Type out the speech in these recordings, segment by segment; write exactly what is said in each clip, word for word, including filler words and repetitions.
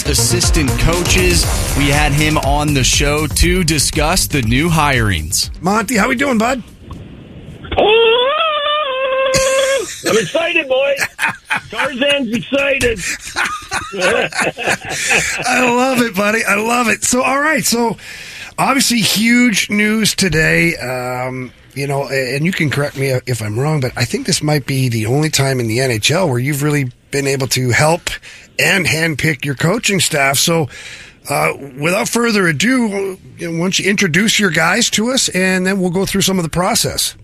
Kings assistant coaches. We had him on the show to discuss the new hirings. Monty, how we doing, bud? I'm excited, boy. Tarzan's excited. I love it, buddy. I love it. So, all right. So, obviously, huge news today. Um, you know, and you can correct me if I'm wrong, but I think this might be the only time in the N H L where you've really been able to help and handpick your coaching staff. So, uh, without further ado, you know, why don't you introduce your guys to us, and then we'll go through some of the process.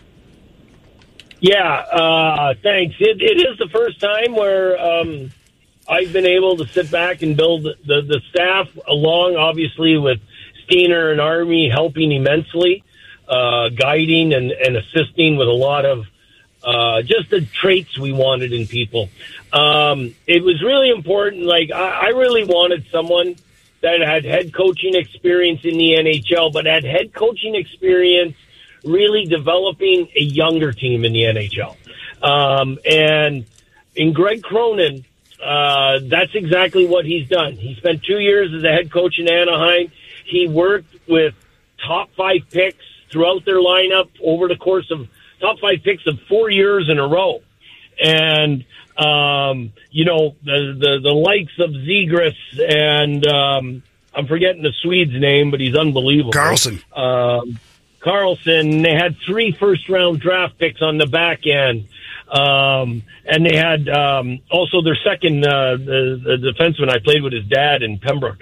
Yeah, uh, thanks. It, it is the first time where um, I've been able to sit back and build the, the staff along, obviously, with Steiner and Army helping immensely, uh, guiding and, and assisting with a lot of uh, just the traits we wanted in people. Um, it was really important. Like, I, I really wanted someone that had head coaching experience in the N H L, but had head coaching experience really developing a younger team in the N H L. Um, and in Greg Cronin, uh, that's exactly what he's done. He spent two years as a head coach in Anaheim. He worked with top five picks throughout their lineup over the course of top five picks of four years in a row. And, um, you know, the, the, the likes of Zegras and, um, I'm forgetting the Swede's name, but he's unbelievable. Carlson. Um, Carlson, they had three first-round draft picks on the back end. Um, and they had um, also their second uh, the, the defenseman. I played with his dad in Pembroke.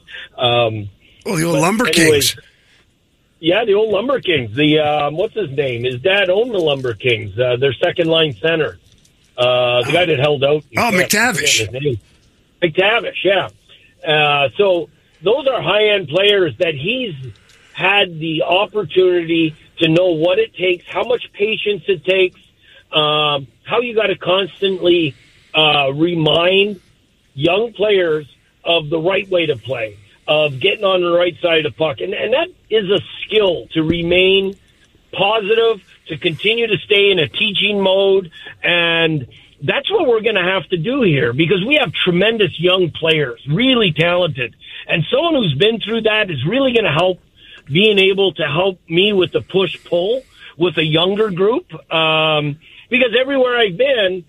um, oh, the old Lumber anyways, Kings. Yeah, the old Lumber Kings. The um, what's his name? His dad owned the Lumber Kings. Uh, their second-line center. Uh, the guy that held out. Oh, McTavish. McTavish, yeah. Uh, so those are high-end players that he's had the opportunity to know what it takes, how much patience it takes, um, how you got to constantly uh, remind young players of the right way to play, of getting on the right side of the puck. And, and that is a skill to remain positive, to continue to stay in a teaching mode. And that's what we're going to have to do here, because we have tremendous young players, really talented. And someone who's been through that is really going to help being able to help me with the push-pull with a younger group. Um, because everywhere I've been,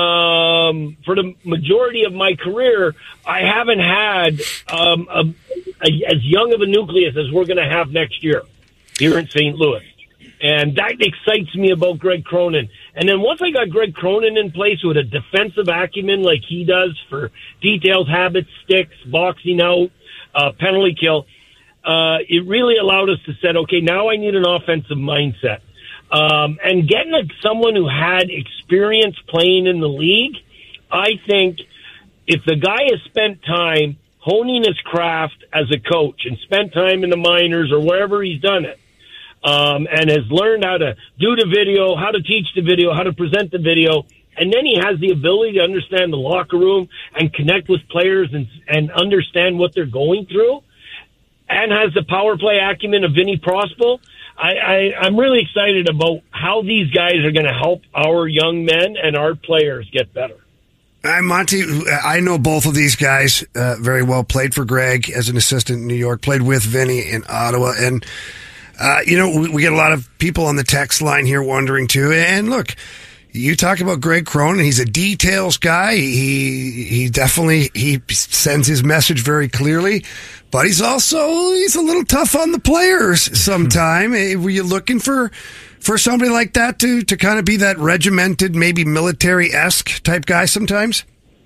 um, for the majority of my career, I haven't had um, a, a, as young of a nucleus as we're going to have next year here in Saint Louis. And that excites me about Greg Cronin. And then once I got Greg Cronin in place with a defensive acumen like he does for details, habits, sticks, boxing out, uh, penalty kill, Uh, it really allowed us to say, okay, now I need an offensive mindset. Um, and getting a, someone who had experience playing in the league, I think if the guy has spent time honing his craft as a coach and spent time in the minors or wherever he's done it, um, and has learned how to do the video, how to teach the video, how to present the video, and then he has the ability to understand the locker room and connect with players and, and understand what they're going through, and has the power play acumen of Vinny Prospel, I, I, I'm really excited about how these guys are going to help our young men and our players get better. Uh, Monty, I know both of these guys uh, very well. Played for Greg as an assistant in New York, played with Vinny in Ottawa. And, uh, you know, we, we get a lot of people on the text line here wondering, too. And look, you talk about Greg Cronin. He's a details guy. He he definitely he sends his message very clearly, but he's also he's a little tough on the players sometime. Were you looking for for somebody like that to to kind of be that regimented, maybe military-esque type guy sometimes?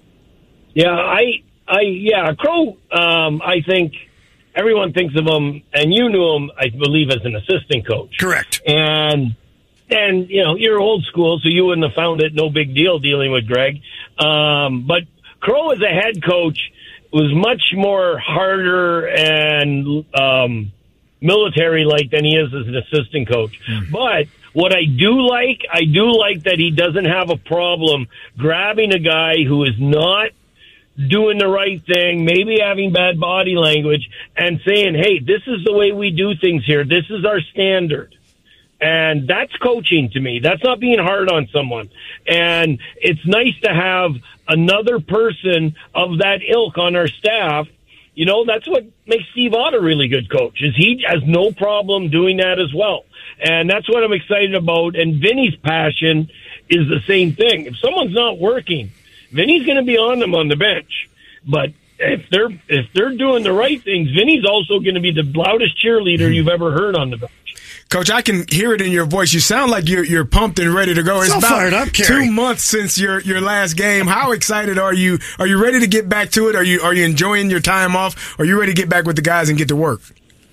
Yeah, I I yeah, Crow. Um, I think everyone thinks of him, and you knew him, I believe, as an assistant coach. Correct. And. And, you know, you're old school, so you wouldn't have found it no big deal dealing with Greg. Um, but Crow as a head coach was much more harder and um, military-like than he is as an assistant coach. Mm. But what I do like, I do like that he doesn't have a problem grabbing a guy who is not doing the right thing, maybe having bad body language, and saying, hey, this is the way we do things here. This is our standard. And that's coaching to me. That's not being hard on someone. And it's nice to have another person of that ilk on our staff. You know, that's what makes Steve Ott a really good coach, is he has no problem doing that as well. And that's what I'm excited about. And Vinny's passion is the same thing. If someone's not working, Vinny's going to be on them on the bench. But if they're if they're doing the right things, Vinny's also going to be the loudest cheerleader you've ever heard on the bench. Coach, I can hear it in your voice. You sound like you're you're pumped and ready to go. It's so about fired up, Kerry. two months since your your last game. How excited are you? Are you ready to get back to it? Are you are you enjoying your time off? Are you ready to get back with the guys and get to work?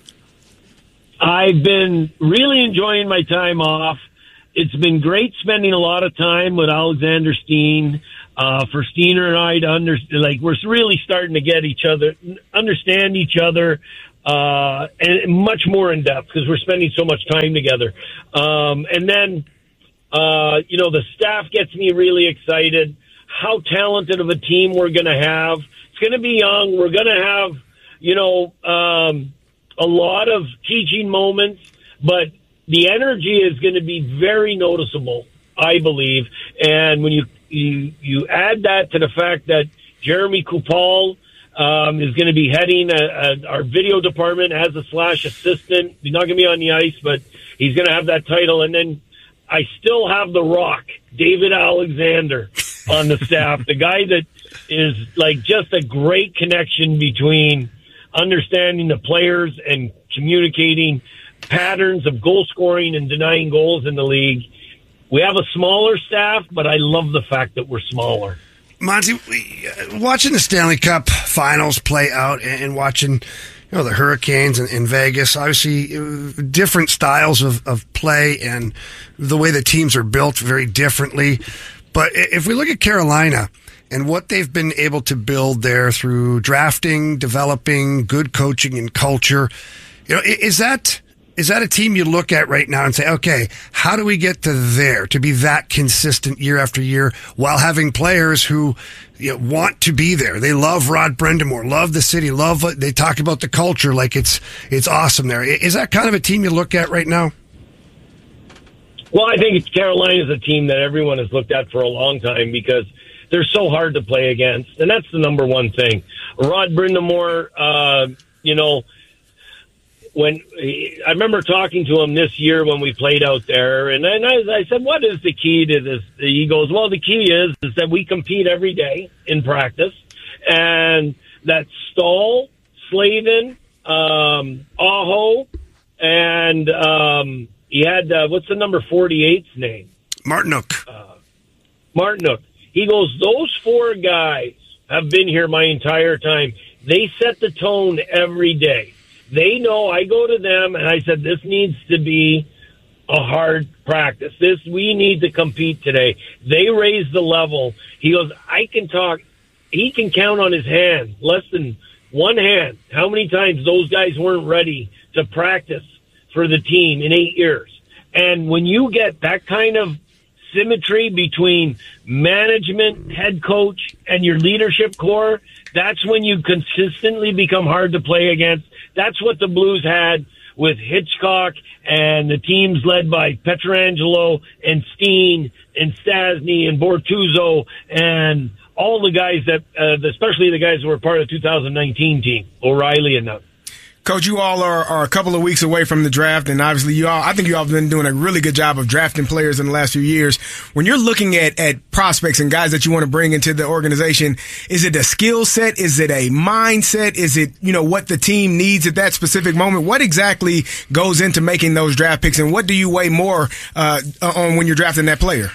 I've been really enjoying my time off. It's been great spending a lot of time with Alexander Steen. Uh, for Steiner and I to understand, like, we're really starting to get each other, understand each other. Uh, and much more in depth because we're spending so much time together. Um, and then, uh, you know, the staff gets me really excited. How talented of a team we're going to have. It's going to be young. We're going to have, you know, um, a lot of teaching moments, but the energy is going to be very noticeable, I believe. And when you, you, you add that to the fact that Jeremy Kupal, Um, is going to be heading a, a, our video department as a slash assistant. He's not going to be on the ice, but he's going to have that title. And then I still have the Rock, David Alexander, on the staff, the guy that is like just a great connection between understanding the players and communicating patterns of goal scoring and denying goals in the league. We have a smaller staff, but I love the fact that we're smaller. Monty, watching the Stanley Cup Finals play out and watching, you know, the Hurricanes in, in Vegas, obviously different styles of, of play and the way the teams are built very differently. But if we look at Carolina and what they've been able to build there through drafting, developing, good coaching and culture, you know, is that... Is that a team you look at right now and say, okay, how do we get to there to be that consistent year after year while having players who, you know, want to be there? They love Rod Brind'Amour, love the city, love what they talk about the culture like it's it's awesome there. Is that kind of a team you look at right now? Well, I think Carolina is a team that everyone has looked at for a long time because they're so hard to play against, and that's the number one thing. Rod Brind'Amour, uh, you know, When he, I remember talking to him this year when we played out there, and then I, I said, what is the key to this? He goes, well, the key is, is that we compete every day in practice, and that Stahl, Slavin, um, Aho, and um, he had, uh, what's the number forty-eight's name? Martinook. Uh, Martinook. He goes, those four guys have been here my entire time. They set the tone every day. They know I go to them and I said, this needs to be a hard practice. This, we need to compete today. They raise the level. He goes, I can talk. He can count on his hand, less than one hand, how many times those guys weren't ready to practice for the team in eight years. And when you get that kind of symmetry between management, head coach, and your leadership core, that's when you consistently become hard to play against. That's what the Blues had with Hitchcock and the teams led by Pietrangelo and Steen and Stasny and Bortuzzo and all the guys that, uh, especially the guys who were part of the two thousand nineteen team, O'Reilly and them. Coach, you all are, are a couple of weeks away from the draft, and obviously you all, I think you all have been doing a really good job of drafting players in the last few years. When you're looking at, at prospects and guys that you want to bring into the organization, is it a skill set? Is it a mindset? Is it, you know, what the team needs at that specific moment? What exactly goes into making those draft picks, and what do you weigh more uh, on when you're drafting that player?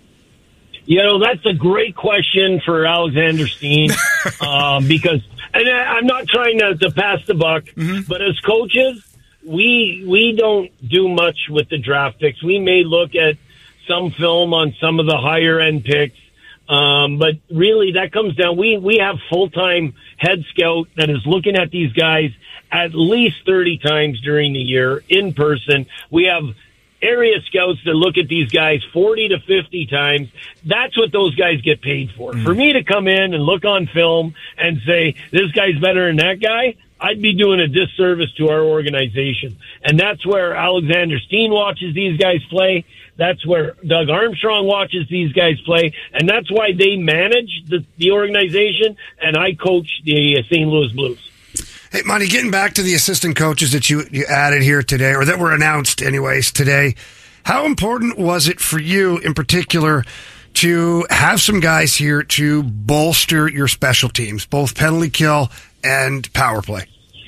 You know, that's a great question for Alexander Steen um, because – and I'm not trying to, to pass the buck, mm-hmm. but as coaches, we we don't do much with the draft picks. We may look at some film on some of the higher end picks, um, but really that comes down. We we have full time head scout that is looking at these guys at least thirty times during the year in person. We have area scouts that look at these guys forty to fifty times. That's what those guys get paid for. Mm. For me to come in and look on film and say, this guy's better than that guy, I'd be doing a disservice to our organization. And that's where Alexander Steen watches these guys play. That's where Doug Armstrong watches these guys play. And that's why they manage the, the organization, and I coach the Saint Louis Blues. Hey, Monty, getting back to the assistant coaches that you, you added here today, or that were announced anyways today, how important was it for you in particular to have some guys here to bolster your special teams, both penalty kill and power play?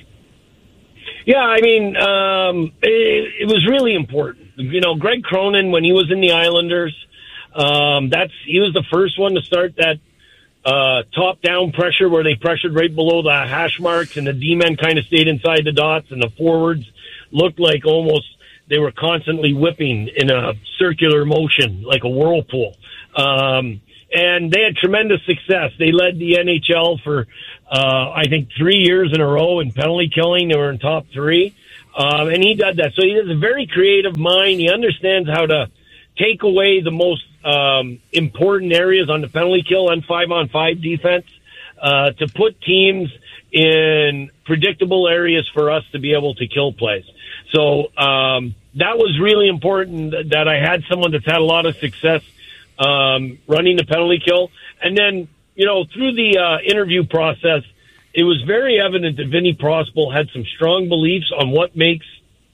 Yeah, I mean, um, it, it was really important. You know, Greg Cronin, when he was in the Islanders, um, that's he was the first one to start that uh, top-down pressure where they pressured right below the hash marks, and the D-men kind of stayed inside the dots, and the forwards looked like almost they were constantly whipping in a circular motion, like a whirlpool. Um, and they had tremendous success. They led the N H L for, uh, I think, three years in a row in penalty killing. They were in top three. Um, and he did that. So he has a very creative mind. He understands how to take away the most um, important areas on the penalty kill and five-on-five defense uh, to put teams in predictable areas for us to be able to kill plays. So um, that was really important that I had someone that's had a lot of success um, running the penalty kill. And then, you know, through the uh, interview process, it was very evident that Vinny Prospal had some strong beliefs on what makes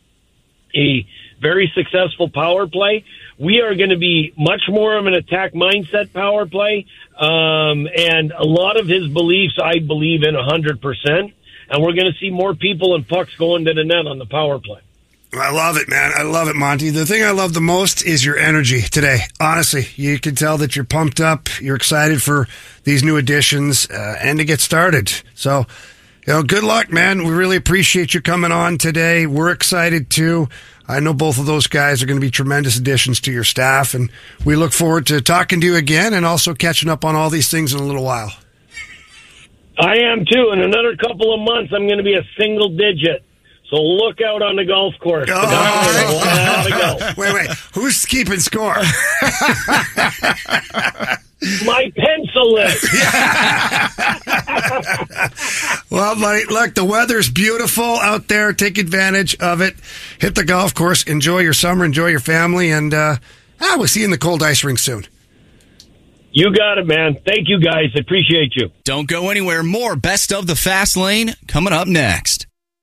a very successful power play. We are going to be much more of an attack mindset power play. Um, and a lot of his beliefs, I believe in one hundred percent. And we're going to see more people and pucks going to the net on the power play. I love it, man. I love it, Monty. The thing I love the most is your energy today. Honestly, you can tell that you're pumped up. You're excited for these new additions uh, and to get started. So, you know, good luck, man. We really appreciate you coming on today. We're excited, too. I know both of those guys are going to be tremendous additions to your staff, and we look forward to talking to you again and also catching up on all these things in a little while. I am, too. In another couple of months, I'm going to be a single digit. So look out on the golf course. Oh, right. Wait, wait. Who's keeping score? My pencil is. Well, mate, look, the weather's beautiful out there. Take advantage of it. Hit the golf course. Enjoy your summer. Enjoy your family. And uh, ah, we'll see you in the cold ice rink soon. You got it, man. Thank you, guys. I appreciate you. Don't go anywhere. More Best of the Fast Lane coming up next.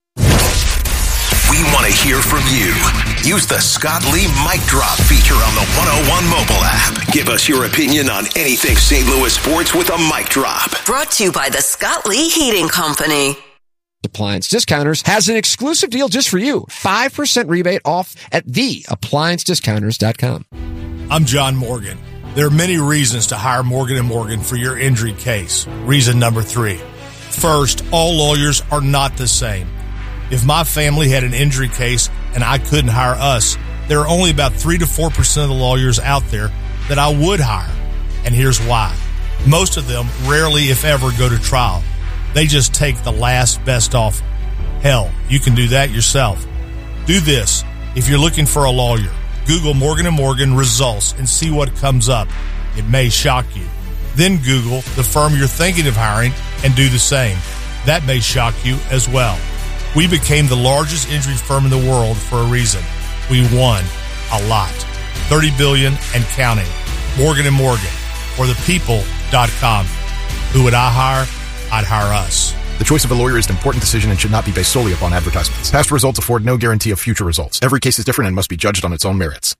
We want to hear from you. Use the Scott Lee Mic Drop feature on the one oh one mobile app. Give us your opinion on anything Saint Louis sports with a mic drop. Brought to you by the Scott Lee Heating Company. Appliance Discounters has an exclusive deal just for you. five percent rebate off at the appliance discounters dot com. I'm John Morgan. There are many reasons to hire Morgan and Morgan for your injury case. Reason number three. First, all lawyers are not the same. If my family had an injury case and I couldn't hire us, there are only about three to four percent of the lawyers out there that I would hire. And here's why. Most of them rarely, if ever, go to trial. They just take the last best offer. Hell, you can do that yourself. Do this. If you're looking for a lawyer, Google Morgan and Morgan results and see what comes up. It may shock you. Then Google the firm you're thinking of hiring and do the same. That may shock you as well. We became the largest injury firm in the world for a reason. We won a lot. thirty billion dollars and counting. Morgan and Morgan, or the people dot com. Who would I hire? I'd hire us. The choice of a lawyer is an important decision and should not be based solely upon advertisements. Past results afford no guarantee of future results. Every case is different and must be judged on its own merits.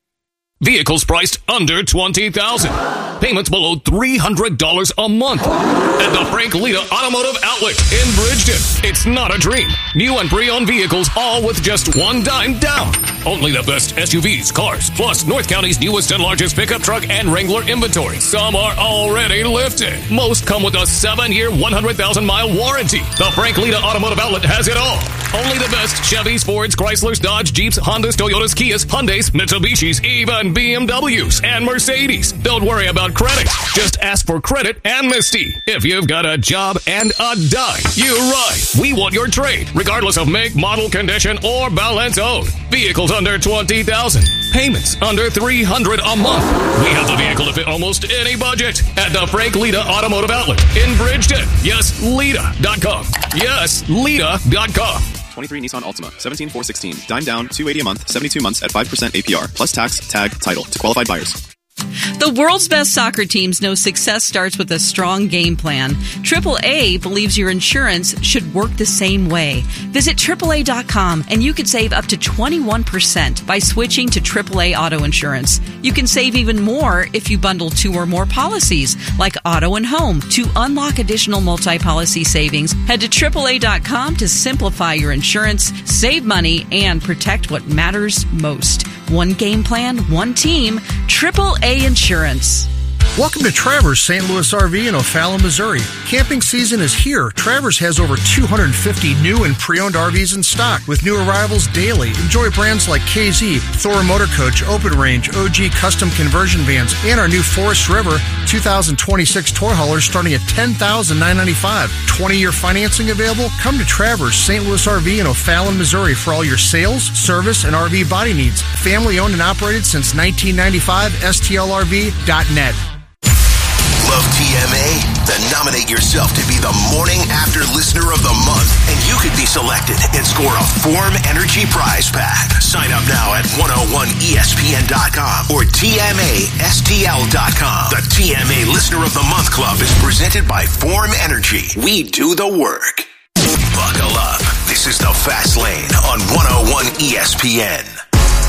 Vehicles priced under twenty thousand dollars. Payments below three hundred dollars a month. At the Frank Lita Automotive Outlet in Bridgeton. It's not a dream. New and pre-owned vehicles, all with just one dime down. Only the best S U Vs, cars, plus North County's newest and largest pickup truck and Wrangler inventory. Some are already lifted. Most come with a seven-year, one hundred thousand mile warranty. The Frank Lita Automotive Outlet has it all. Only the best Chevys, Fords, Chryslers, Dodge, Jeeps, Hondas, Toyotas, Kias, Hyundais, Mitsubishis, even B M Ws and Mercedes. Don't worry about credit. Just ask for credit and Misty. If you've got a job and a dime, you ride. We want your trade, regardless of make, model, condition, or balance owed. Vehicles Miles under twenty thousand. Payments under three hundred a month. We have the vehicle to fit almost any budget at the Frank Lita Automotive Outlet in Bridgeton. Yes, Lita dot com. Yes, Lita dot com. twenty-three Nissan Altima, seventeen four sixteen. Dime down, two hundred eighty a month, seventy-two months at five percent A P R, plus tax, tag, title to qualified buyers. The world's best soccer teams know success starts with a strong game plan. triple A believes your insurance should work the same way. Visit triple A dot com and you could save up to twenty-one percent by switching to triple A Auto Insurance. You can save even more if you bundle two or more policies, like auto and home. To unlock additional multi-policy savings, head to triple A dot com to simplify your insurance, save money, and protect what matters most. One game plan, one team, triple A Insurance. Welcome to Travers Saint Louis R V in O'Fallon, Missouri. Camping season is here. Travers has over two hundred fifty new and pre-owned R Vs in stock with new arrivals daily. Enjoy brands like K Z, Thor Motor Coach, Open Range, O G Custom Conversion Vans, and our new Forest River two thousand twenty-six toy haulers starting at ten thousand nine hundred ninety-five dollars. twenty-year financing available? Come to Travers Saint Louis R V in O'Fallon, Missouri for all your sales, service, and R V body needs. Family owned and operated since nineteen ninety-five. S T L R V dot net. Love T M A? Then nominate yourself to be the Morning After Listener of the Month, and you could be selected and score a Form Energy prize pack. Sign up now at one oh one E S P N dot com or T M A S T L dot com. The T M A Listener of the Month Club is presented by Form Energy. We do the work. Buckle up. This is the Fast Lane on one oh one E S P N.